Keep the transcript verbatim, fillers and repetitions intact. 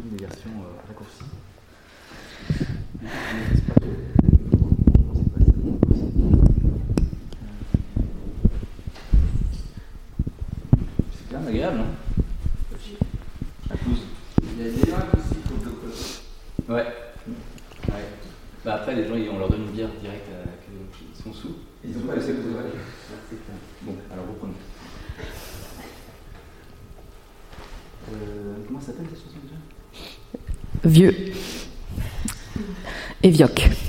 mis des versions euh, raccourcies. C'est quand même agréable, non? À Toulouse. Il y a des lacs aussi pour le côté. Ouais. ouais. Bah après, les gens, on leur donne une bière directe euh, qu'ils sont sous. Ils n'ont pas le secteur. Bon, alors reprenons. Euh, comment ça s'appelle cette chanson déjà? Vieux. Évioque.